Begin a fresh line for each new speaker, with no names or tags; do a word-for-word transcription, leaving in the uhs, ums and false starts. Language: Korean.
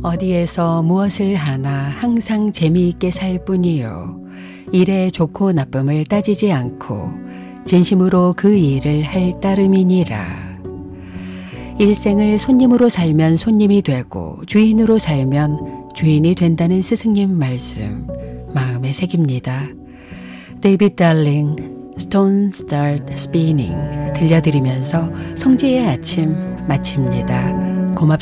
어디에서 무엇을 하나 항상 재미있게 살 뿐이요. 일의 좋고 나쁨을 따지지 않고 진심으로 그 일을 할 따름이니라. 일생을 손님으로 살면 손님이 되고 주인으로 살면 주인이 된다는 스승님 말씀 마음에 새깁니다. 데이비드 달링, Stone Start Spinning 들려드리면서 성지의 아침 마칩니다.